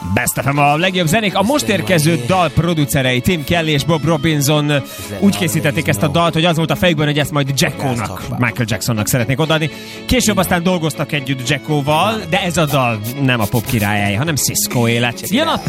Best FM a legjobb zenék. A most érkező dal producerei Tim Kelly és Bob Robinson úgy készítették ezt a dalt, hogy az volt a fejükben, hogy ezt majd Jacko-nak, Michael Jacksonnak szeretnék odaadni. Később aztán dolgoztak együtt Jacko-val, de ez a dal nem a pop királyáé, hanem Cisco élet. Jön a